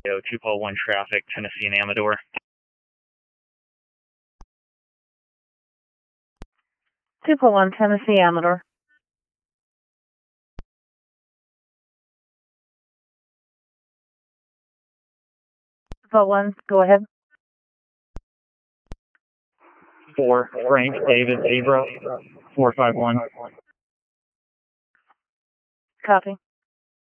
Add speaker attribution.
Speaker 1: 241 traffic, Tennessee and Amador.
Speaker 2: Two four one Tennessee Amador. 241, go ahead.
Speaker 1: 4 Frank David Abra, 451.
Speaker 2: Copy.